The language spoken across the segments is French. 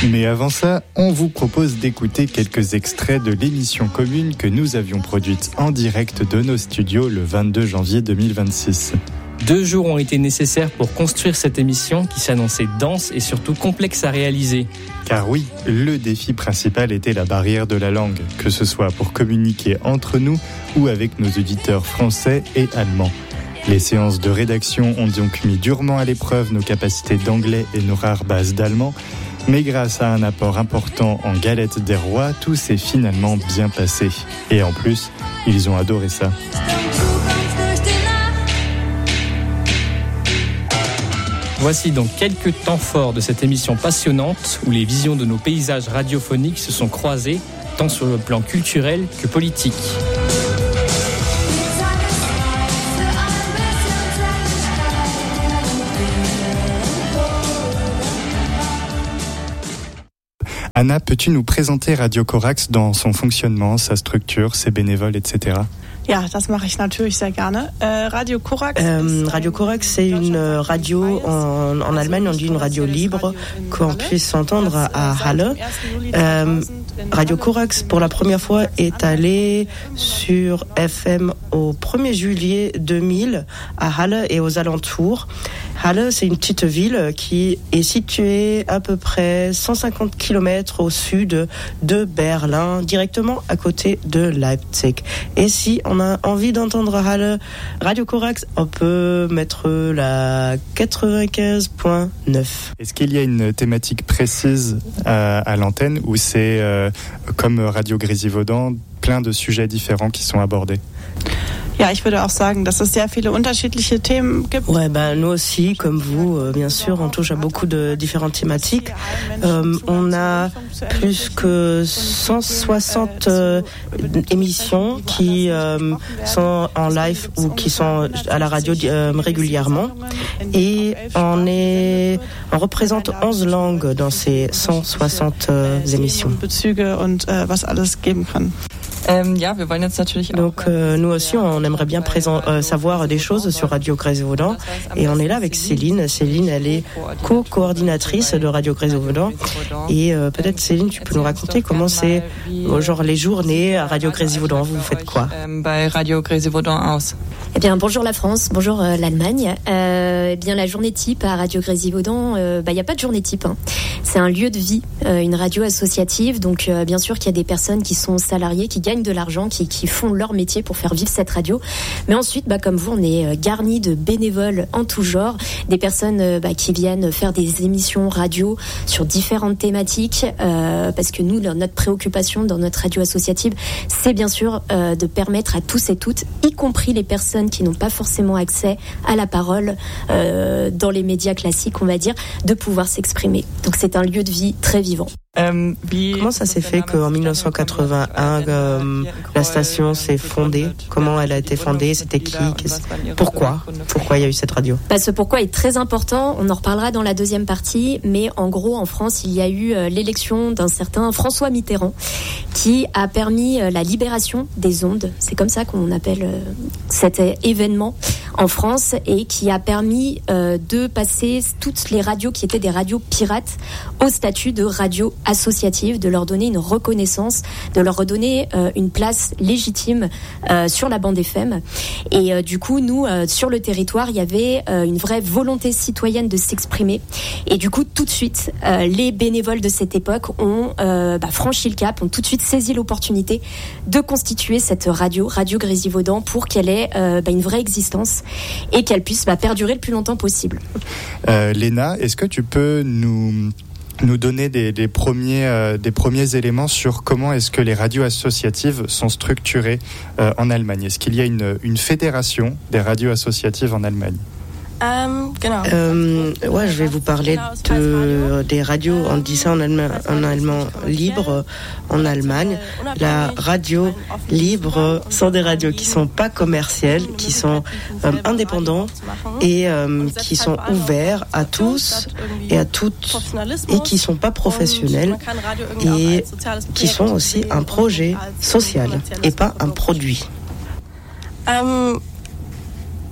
Mais avant ça, on vous propose d'écouter quelques extraits de l'émission commune que nous avions produite en direct de nos studios le 22 janvier 2026. 2 jours ont été nécessaires pour construire cette émission qui s'annonçait dense et surtout complexe à réaliser. Car oui, le défi principal était la barrière de la langue, que ce soit pour communiquer entre nous ou avec nos auditeurs français et allemands. Les séances de rédaction ont donc mis durement à l'épreuve nos capacités d'anglais et nos rares bases d'allemand, mais grâce à un apport important en galettes des rois, tout s'est finalement bien passé. Et en plus, ils ont adoré ça. Voici donc quelques temps forts de cette émission passionnante où les visions de nos paysages radiophoniques se sont croisées, tant sur le plan culturel que politique. Anna, peux-tu nous présenter Radio Corax dans son fonctionnement, sa structure, ses bénévoles, etc. Ja, das mache ich natürlich sehr gerne. Radio Corax. Radio Corax, c'est une radio en Allemagne, on dit une radio libre qu'on puisse entendre à Halle. Radio Corax, pour la première fois, est allé sur FM au 1er juillet 2000 à Halle et aux alentours. Halle, c'est une petite ville qui est située à peu près 150 km au sud de Berlin, directement à côté de Leipzig. Et si on a envie d'entendre Halle, Radio Corax, on peut mettre la 95.9. Est-ce qu'il y a une thématique précise à l'antenne ou c'est comme Radio Grésivaudan, plein de sujets différents qui sont abordés? Ja, ich würde auch sagen, dass es sehr viele unterschiedliche Themen gibt. Ouais, nous aussi, comme vous, bien sûr, on touche à beaucoup de différentes thématiques. On a plus que 160 émissions qui sont en live ou qui sont à la radio régulièrement. Et on représente 11 langues dans ces 160 émissions. Bezüge und was alles geben kann. Donc nous aussi on aimerait bien savoir des choses sur Radio Grésivaudan et on est là avec Céline. Céline, elle est co-coordinatrice de Radio Grésivaudan et peut-être Céline, tu peux nous raconter comment c'est genre les journées à Radio Grésivaudan, vous faites quoi? Radio Grésivaudan aus. Eh bien, bonjour la France, bonjour l'Allemagne. Eh bien, la journée type à Radio Grésivaudan, y a pas de journée type. Hein. C'est un lieu de vie, une radio associative. Donc, bien sûr qu'il y a des personnes qui sont salariées, qui gagnent de l'argent, qui font leur métier pour faire vivre cette radio. Mais ensuite, comme vous, on est garni de bénévoles en tout genre, des personnes qui viennent faire des émissions radio sur différentes thématiques. Parce que nous, notre préoccupation dans notre radio associative, c'est bien sûr de permettre à tous et toutes, y compris les personnes qui n'ont pas forcément accès à la parole dans les médias classiques, on va dire, de pouvoir s'exprimer. Donc c'est un lieu de vie très vivant. Comment ça s'est fait qu'en 1981 la station s'est fondée? Comment elle a été fondée? C'était qui? Pourquoi il y a eu cette radio? Ce pourquoi est très important, on en reparlera dans la deuxième partie, mais en gros en France il y a eu l'élection d'un certain François Mitterrand qui a permis la libération des ondes, c'est comme ça qu'on appelle cet événement en France, et qui a permis de passer toutes les radios qui étaient des radios pirates au statut de radio associative, de leur donner une reconnaissance, de leur redonner une place légitime sur la bande FM. Et du coup, nous, sur le territoire, il y avait une vraie volonté citoyenne de s'exprimer. Et du coup, tout de suite, les bénévoles de cette époque ont franchi le cap, ont tout de suite saisi l'opportunité de constituer cette radio Grésivaudan, pour qu'elle ait une vraie existence et qu'elle puisse perdurer le plus longtemps possible. Léna, est-ce que tu peux nous donner des premiers éléments sur comment est-ce que les radios associatives sont structurées en Allemagne? Est-ce qu'il y a une fédération des radios associatives en Allemagne? Je vais vous parler des radios, on dit ça en allemand libre en Allemagne. La radio libre sont des radios qui sont pas commerciales, qui sont indépendants et qui sont ouverts à tous et à toutes, et qui sont pas professionnels et qui sont aussi un projet social et pas un produit.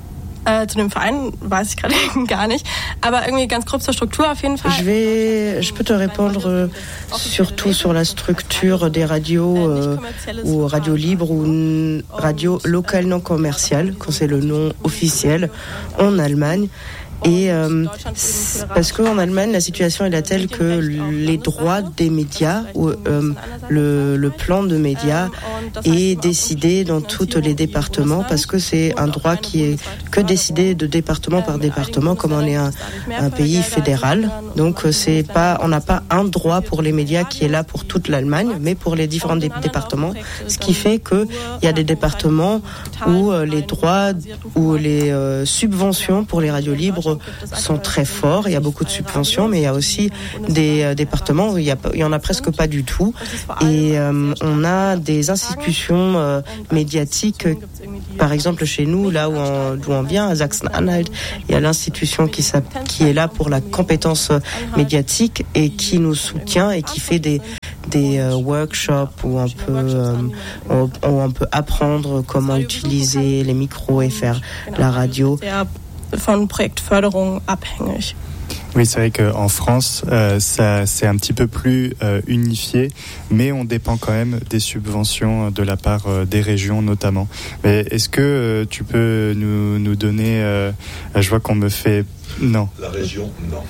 Zu dem Verein weiß ich gerade gar nicht. Aber irgendwie ganz grob zur Struktur auf jeden Fall. Je peux te répondre surtout sur la structure des radios ou radios libres ou radios locales non commerciales, quand c'est le nom officiel en Allemagne. Et parce qu'en Allemagne, la situation est telle que les droits des médias ou le plan de médias est décidé dans tous les départements, parce que c'est un droit qui est que décidé de département par département, comme on est un pays fédéral. Donc on n'a pas un droit pour les médias qui est là pour toute l'Allemagne, mais pour les différents départements, ce qui fait que il y a des départements où les droits ou les subventions pour les radios libres sont très forts. Il y a beaucoup de subventions, mais il y a aussi des départements où il y en a presque pas du tout. Et on a des institutions médiatiques. Par exemple, chez nous, là où on vient, à Sachsen-Anhalt, il y a l'institution qui est là pour la compétence médiatique et qui nous soutient et qui fait des workshops où on peut apprendre comment utiliser les micros et faire la radio. Von Projektförderung abhängig. Oui, c'est vrai qu'en France, ça c'est un petit peu plus unifié, mais on dépend quand même des subventions de la part des régions notamment. Mais est-ce que tu peux nous donner, je vois qu'on me fait... Non. La région, non.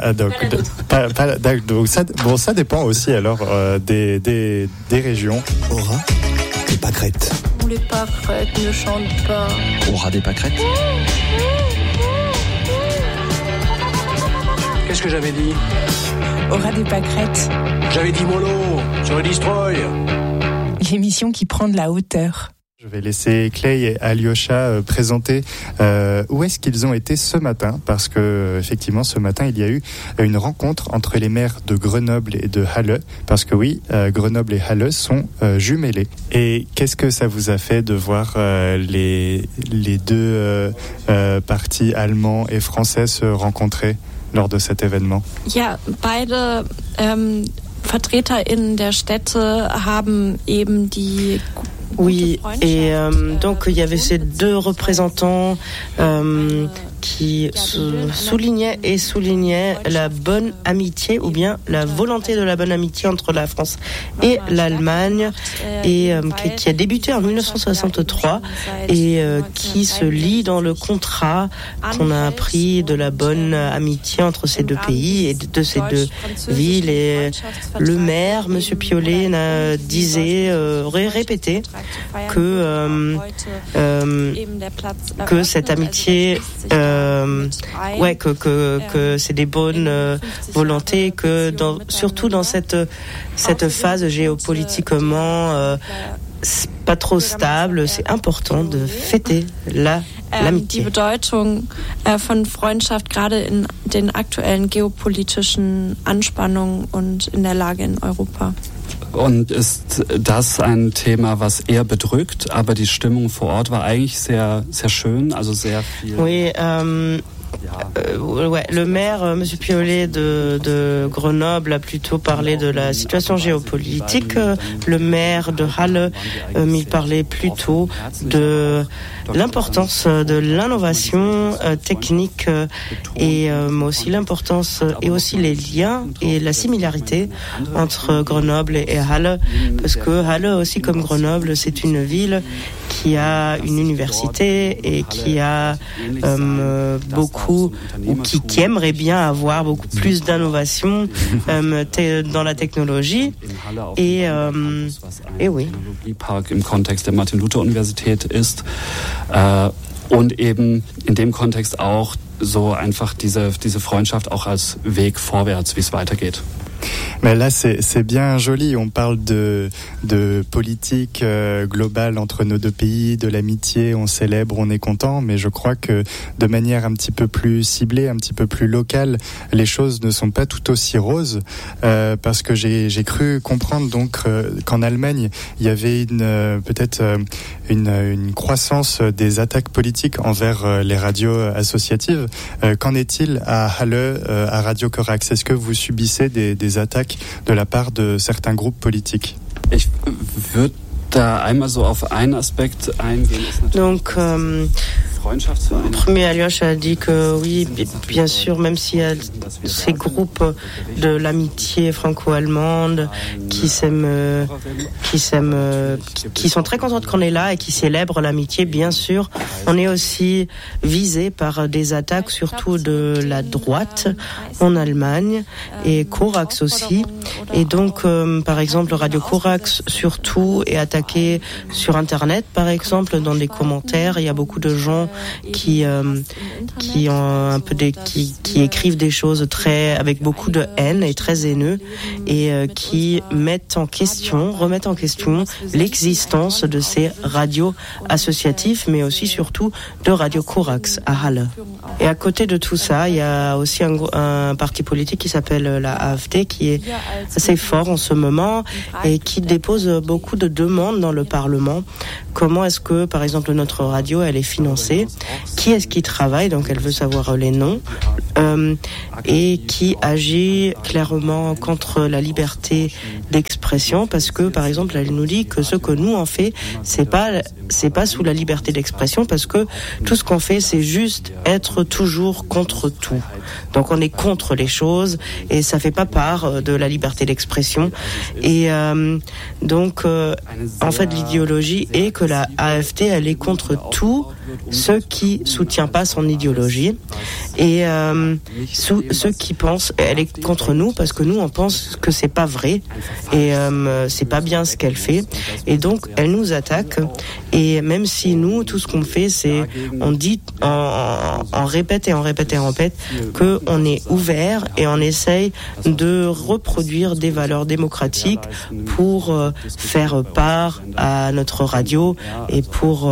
Donc ça dépend aussi alors des régions. Aura des pâquerettes. Les pâquerettes ne chantent pas. Aura des pâquerettes. Qu'est-ce que j'avais dit? Aura des pâquerettes. J'avais dit mollo sur le Destroy. L'émission qui prend de la hauteur. Je vais laisser Clay et Alyosha présenter où est-ce qu'ils ont été ce matin, parce que effectivement ce matin il y a eu une rencontre entre les maires de Grenoble et de Halle, parce que oui, Grenoble et Halle sont jumelés. Et qu'est-ce que ça vous a fait de voir les deux partis allemands et français se rencontrer lors de cet événement? Ja, beide VertreterInnen der Städte haben eben die... Oui, et donc il y avait ces deux représentants qui soulignaient la bonne amitié ou bien la volonté de la bonne amitié entre la France et l'Allemagne, et qui a débuté en 1963 et qui se lie dans le contrat qu'on a pris de la bonne amitié entre ces deux pays et de ces deux villes. Et le maire, Monsieur Piolet, aurait répété que cette amitié, que c'est des bonnes volontés, que surtout dans cette phase géopolitiquement pas trop stable, c'est important de fêter l'amitié. Die Bedeutung von Freundschaft gerade in den aktuellen geopolitischen Anspannungen und in der Lage in Europa. Und ist das ein Thema, was eher bedrückt, aber die Stimmung vor Ort war eigentlich sehr, sehr schön, also sehr viel... Oui, le maire, M. Piolet de Grenoble, a plutôt parlé de la situation géopolitique. Le maire de Halle, il parlait plutôt de l'importance de l'innovation technique et aussi l'importance et aussi les liens et la similarité entre Grenoble et Halle, parce que Halle aussi, comme Grenoble, c'est une ville qui a une université et qui a beaucoup, ou qui aimerait bien avoir beaucoup plus d'innovation dans la technologie. Et oui. Park im Kontext der Martin-Luther-Universität ist und eben in dem Kontext auch so einfach diese Freundschaft auch als Weg vorwärts, wie es weitergeht. Mais là, c'est bien joli. On parle de politique globale entre nos deux pays, de l'amitié, on célèbre, on est content. Mais je crois que de manière un petit peu plus ciblée, un petit peu plus locale, les choses ne sont pas tout aussi roses. Parce que j'ai cru comprendre donc qu'en Allemagne, il y avait peut-être une croissance des attaques politiques envers les radios associatives. Qu'en est-il à Halle, à Radio Corax? Est-ce que vous subissez des attaques de la part de certains groupes politiques? Ich würde da einmal so auf einen Aspekt eingehen. Donc, Premier Aliosh a dit que oui, bien sûr, même s'il y a ces groupes de l'amitié franco-allemande qui sont très contents qu'on est là et qui célèbrent l'amitié, bien sûr, on est aussi visé par des attaques, surtout de la droite en Allemagne et Korax aussi. Et donc, par exemple, Radio Korax surtout est attaqué sur Internet, par exemple, dans les commentaires. Il y a beaucoup de gens qui ont un peu qui écrivent des choses avec beaucoup de haine et très haineux et qui remettent en question l'existence de ces radios associatives, mais aussi surtout de Radio Korax à Halle. Et à côté de tout ça, il y a aussi un parti politique qui s'appelle la AfD qui est assez fort en ce moment et qui dépose beaucoup de demandes dans le Parlement. Comment est-ce que, par exemple, notre radio, elle est financée? Qui est-ce qui travaille? Donc, elle veut savoir les noms. Et qui agit clairement contre la liberté d'expression parce que, par exemple, elle nous dit que ce que nous on fait, c'est pas sous la liberté d'expression parce que tout ce qu'on fait, c'est juste être toujours contre tout. Donc, on est contre les choses et ça fait pas part de la liberté d'expression. Et donc, en fait, l'idéologie est que la AfD, elle est contre tout ce qui soutient pas son idéologie et ceux qui pensent, elle est contre nous parce que nous on pense que c'est pas vrai et c'est pas bien ce qu'elle fait et donc elle nous attaque et même si nous tout ce qu'on fait c'est on dit on répète que on est ouvert et on essaye de reproduire des valeurs démocratiques pour faire part à notre radio et pour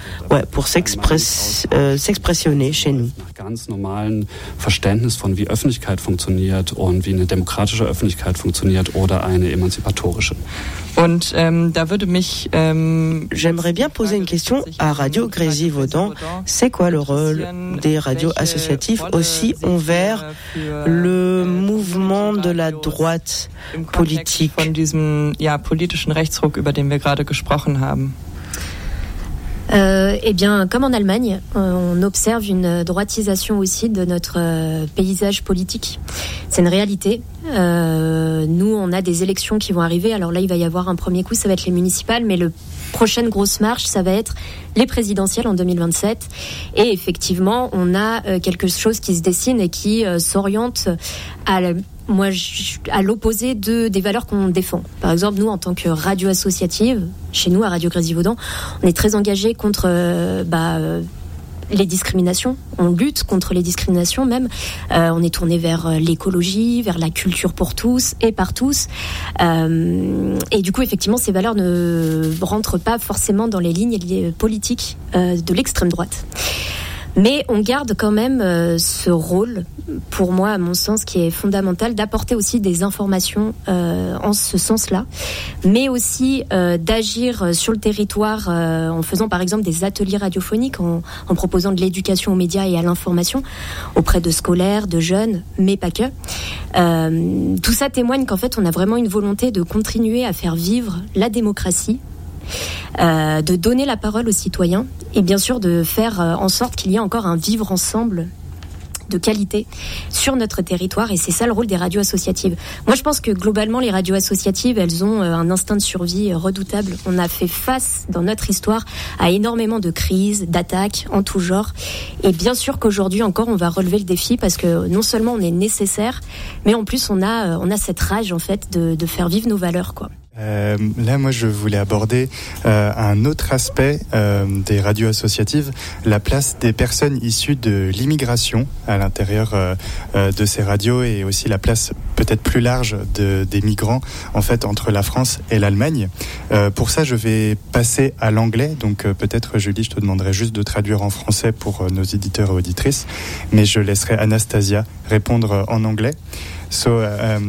s'expressionner chez nous. Ganz normalen Verständnis von wie Öffentlichkeit funktioniert und wie eine demokratische Öffentlichkeit funktioniert oder eine emanzipatorische. Und da würde mich j'aimerais bien poser une question à Radio Grésivaudan. C'est quoi le rôle des radios associatives aussi envers le mouvement de la droite politique? Von diesem politischen Rechtsruck, über den wir gerade gesprochen haben. Eh bien, comme en Allemagne, on observe une droitisation aussi de notre paysage politique. C'est une réalité. Nous, on a des élections qui vont arriver. Alors là, il va y avoir un premier coup, ça va être les municipales, mais prochaine grosse marche, ça va être les présidentielles en 2027. Et effectivement, on a quelque chose qui se dessine et qui s'oriente à l'opposé des valeurs qu'on défend. Par exemple, nous, en tant que radio associative, chez nous, à Radio Grésivaudan, on est très engagés contre les discriminations. On lutte contre les discriminations même. On est tourné vers l'écologie, vers la culture pour tous et par tous. Et du coup, effectivement, ces valeurs ne rentrent pas forcément dans les lignes politiques de l'extrême droite. Mais on garde quand même ce rôle, pour moi, à mon sens, qui est fondamental, d'apporter aussi des informations en ce sens-là, mais aussi d'agir sur le territoire en faisant par exemple des ateliers radiophoniques, en proposant de l'éducation aux médias et à l'information auprès de scolaires, de jeunes, mais pas que. Tout ça témoigne qu'en fait, on a vraiment une volonté de continuer à faire vivre la démocratie, de donner la parole aux citoyens et bien sûr de faire en sorte qu'il y ait encore un vivre ensemble de qualité sur notre territoire et c'est ça le rôle des radios associatives. Moi je pense que globalement les radios associatives elles ont un instinct de survie redoutable. On a fait face dans notre histoire à énormément de crises, d'attaques en tout genre et bien sûr qu'aujourd'hui encore on va relever le défi parce que non seulement on est nécessaire mais en plus on a cette rage en fait de faire vivre nos valeurs quoi. Là, moi, je voulais aborder un autre aspect des radios associatives, la place des personnes issues de l'immigration à l'intérieur de ces radios et aussi la place peut-être plus large des migrants, en fait, entre la France et l'Allemagne. Pour ça, je vais passer à l'anglais. Donc, peut-être, Julie, je te demanderai juste de traduire en français pour nos éditeurs et auditrices, mais je laisserai Anastasia répondre en anglais. So,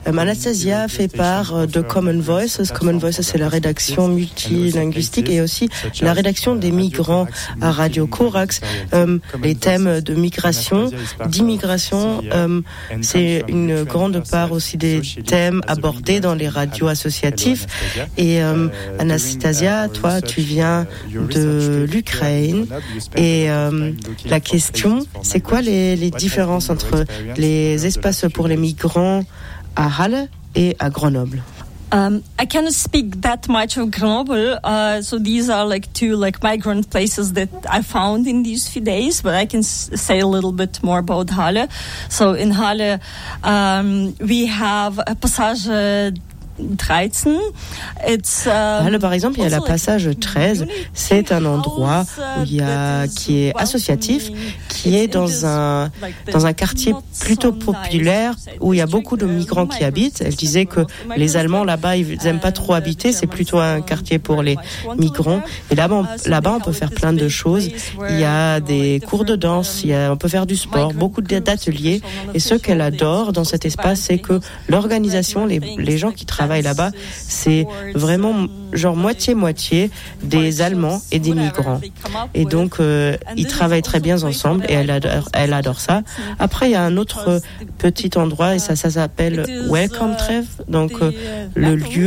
Anastasia fait part de Common Voices. Common Voices, c'est la rédaction multilinguistique et aussi la rédaction des migrants à Radio Corax. Les thèmes de migration, d'immigration, c'est une grande part aussi des thèmes abordés dans les radios associatives. Et Anastasia, toi, tu viens de l'Ukraine. Et la question, c'est quoi les différences entre les espaces pour les migrants à Halle et à Grenoble? I cannot speak that much of Grenoble, so these are two migrant places that I found in these few days, but I can say a little bit more about Halle. So in Halle, we have a passage 13. Halle, par exemple, il y a la passage 13. C'est un endroit qui est associatif, qui est dans un quartier plutôt populaire où il y a beaucoup de migrants qui habitent. Elle disait que les Allemands là-bas, ils n'aiment pas trop habiter. C'est plutôt un quartier pour les migrants. Et là-bas, on peut faire plein de choses. Il y a des cours de danse, on peut faire du sport, beaucoup d'ateliers. Et ce qu'elle adore dans cet espace, c'est que l'organisation, les gens qui travaillent là-bas, c'est vraiment genre moitié-moitié des Allemands et des migrants. Et donc, ils travaillent très bien ensemble et elle adore ça. Après, il y a un autre petit endroit et ça s'appelle Welcome Treff, donc le lieu